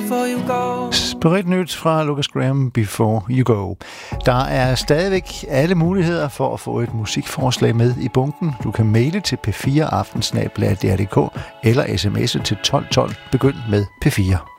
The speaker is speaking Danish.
before you go. Spiritnyt fra Lucas Graham, Before You Go. Der er stadigvæk alle muligheder for at få et musikforslag med i bunken. Du kan maile til p4aften@dr.dk eller sms'e til 1212. Begynd med P4.